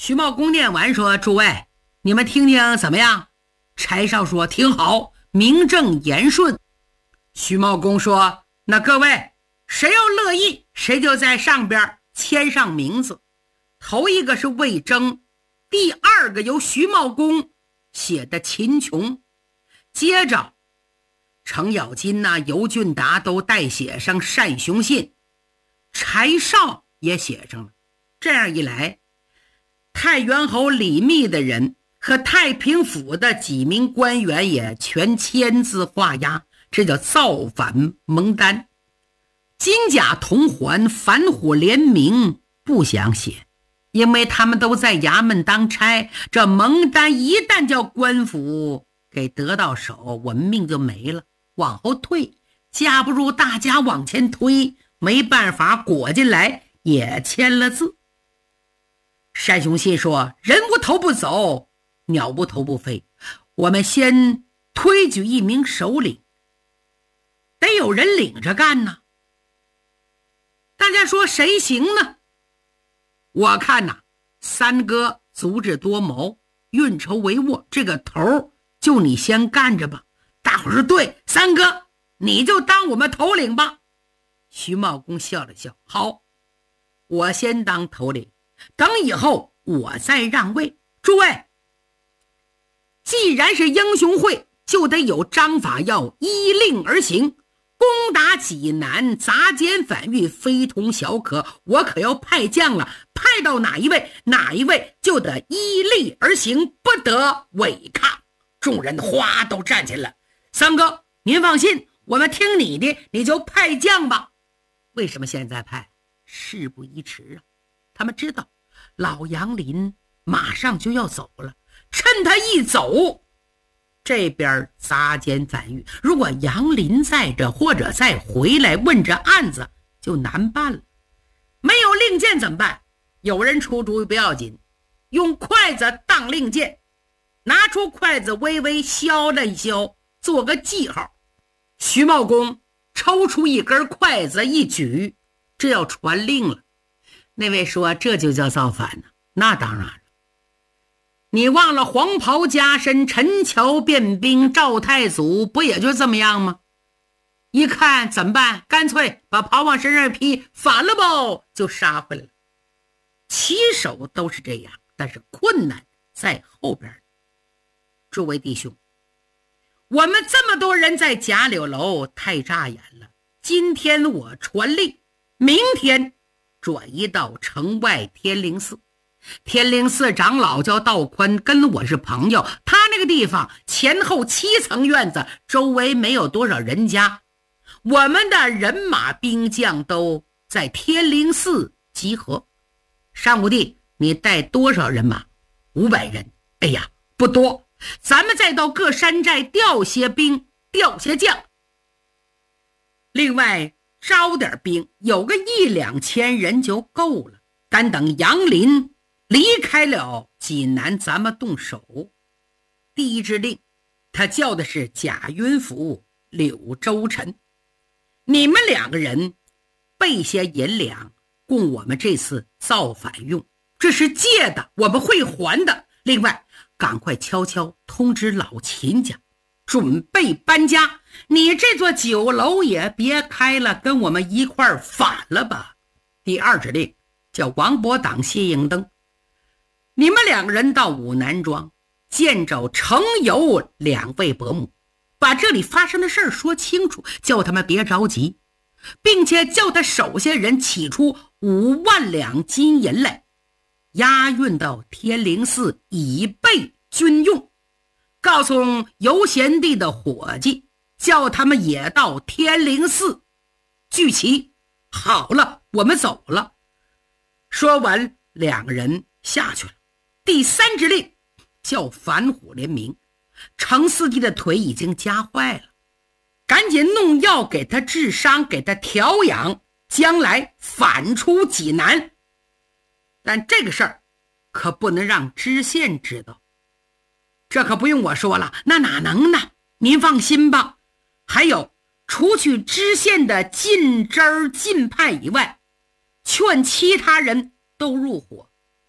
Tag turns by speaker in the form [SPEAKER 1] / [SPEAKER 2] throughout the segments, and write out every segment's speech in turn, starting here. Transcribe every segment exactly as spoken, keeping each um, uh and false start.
[SPEAKER 1] 徐茂公念完说：诸位，你们听听怎么样？柴少说：挺好，名正言顺。徐茂公说：那各位谁要乐意，谁就在上边签上名字。头一个是魏征，第二个由徐茂公写的秦琼，接着程咬金呐、尤俊达都代写上单雄信，柴少也写上了。这样一来，太原侯李密的人和太平府的几名官员也全签字画押，这叫造反蒙单。金甲同环、反虎联名不想写，因为他们都在衙门当差，这蒙单一旦叫官府给得到手，我们命就没了。往后退，架不住大家往前推，没办法裹进来，也签了字。单雄信说：人无头不走，鸟无头不飞，我们先推举一名首领，得有人领着干呢。大家说谁行呢？我看呐，三哥足智多谋，运筹帷幄，这个头就你先干着吧。大伙儿说对，三哥你就当我们头领吧。徐茂公笑了笑：好，我先当头领，等以后我再让位。诸位，既然是英雄会，就得有章法，要依令而行。攻打济南，砸奸反狱，非同小可，我可要派将了，派到哪一位，哪一位就得依令而行，不得违抗。众人哗都站起来。三哥您放心，我们听你的，你就派将吧。为什么现在派？事不宜迟啊。他们知道老杨林马上就要走了，趁他一走，这边砸奸反狱，如果杨林在这或者再回来问这案子，就难办了。没有令箭怎么办？有人出主意不要紧，用筷子当令箭，拿出筷子微微削了削，做个记号。徐茂公抽出一根筷子一举，这要传令了。那位说这就叫造反呢？那当然了，你忘了黄袍加身，陈桥变兵，赵太祖不也就这么样吗？一看怎么办？干脆把袍往身上披，反了吧，就杀回来了。起手都是这样，但是困难在后边。诸位弟兄，我们这么多人在贾柳楼太扎眼了。今天我传令，明天转移到城外天灵寺。天灵寺长老叫道宽，跟我是朋友，他那个地方前后七层院子，周围没有多少人家，我们的人马兵将都在天灵寺集合。上武帝你带多少人马？五百人。哎呀不多，咱们再到各山寨调些兵，调些将，另外招点兵，有个一两千人就够了。单等杨林离开了济南，咱们动手。第一支令他叫的是贾云甫、柳州臣，你们两个人备些银两供我们这次造反用，这是借的，我们会还的。另外赶快悄悄通知老秦家准备搬家，你这座酒楼也别开了，跟我们一块儿反了吧。第二指令叫王伯党、谢应登，你们两个人到武南庄见着程游两位伯母，把这里发生的事儿说清楚，叫他们别着急，并且叫他手下人起出五万两金银来，押运到天灵寺以备军用。告诉游贤弟的伙计，叫他们也到天灵寺聚齐。好了，我们走了。说完，两个人下去了。第三支令叫反虎联名，程四弟的腿已经夹坏了，赶紧弄药给他治伤，给他调养，将来反出济南。但这个事儿可不能让知县知道，这可不用我说了，那哪能呢？您放心吧。还有，除去知县的近支儿近派以外，劝其他人都入伙。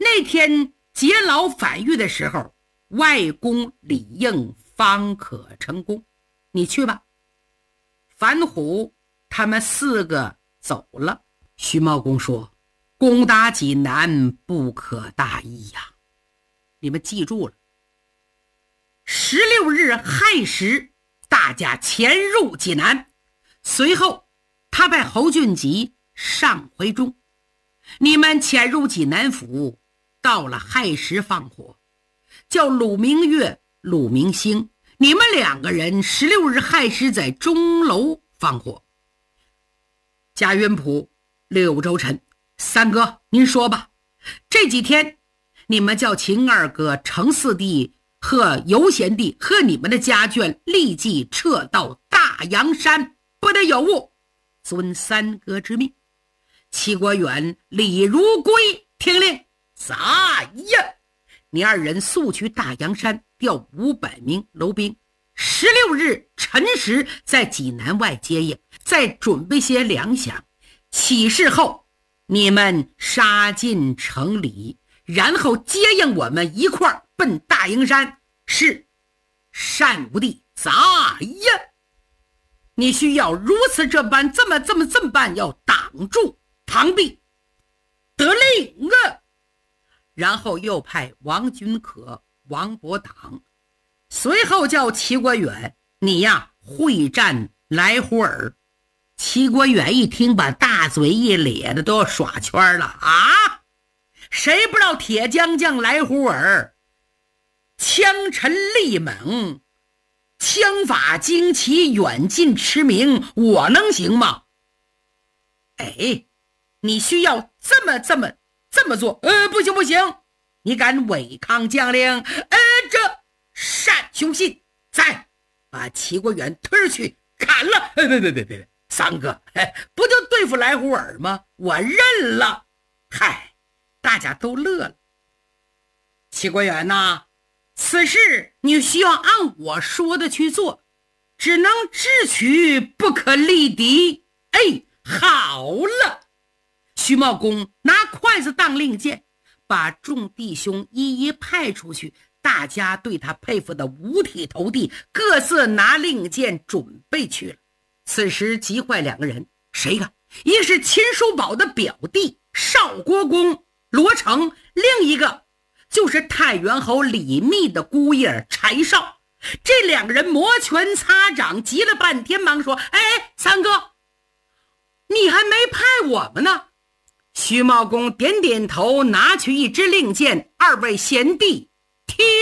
[SPEAKER 1] 那天劫牢反狱的时候，外公李应方可成功，你去吧。樊虎他们四个走了。徐茂公说，攻打济南不可大意呀，你们记住了，十六日亥时大家潜入济南，随后他派侯俊吉上回中，你们潜入济南府，到了亥时放火，叫鲁明月、鲁明星，你们两个人十六日亥时在钟楼放火。贾云普、柳州臣，三哥您说吧，这几天你们叫秦二哥、程四弟和尤贤弟和你们的家眷立即撤到大阳山，不得有误，遵三哥之命。齐国远、李如归听令。咋呀？你二人速去大阳山调五百名楼兵，十六日辰时在济南外接应，再准备些粮饷。起事后你们杀进城里，然后接应我们一块儿奔大营山。是，单武帝。咋呀？你需要如此这般，这么这么这么办，要挡住庞弼。得令啊！然后又派王君可、王伯党，随后叫齐国远，你呀会战来胡尔。齐国远一听，把大嘴一咧的都要耍圈了啊！谁不知道铁将将来胡尔枪沉力猛，枪法精奇，远近驰名，我能行吗？哎，你需要这么这么这么做？呃，不行不行，你敢违抗将令？呃，这单雄信，再把齐国远推出去砍了！哎，别别别别，三哥，哎，不就对付来胡尔吗？我认了。嗨，大家都乐了。齐国远呐，此事你需要按我说的去做，只能智取，不可力敌。哎，好了。徐茂公拿筷子当令箭，把众弟兄一一派出去，大家对他佩服的五体投地，各自拿令箭准备去了。此时急坏两个人，谁个？一个是秦叔宝的表弟少国公罗成，另一个就是太原侯李密的姑爷柴少。这两个人摩拳擦掌，急了半天，忙说：哎，三哥，你还没派我们呢。徐茂公点点头，拿去一支令箭，二位贤弟听